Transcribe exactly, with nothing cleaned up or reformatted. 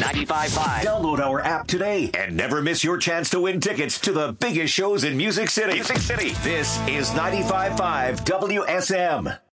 ninety-five point five. Download our app today and never miss your chance to win tickets to the biggest shows in Music City. Music City. This is ninety-five point five W S M.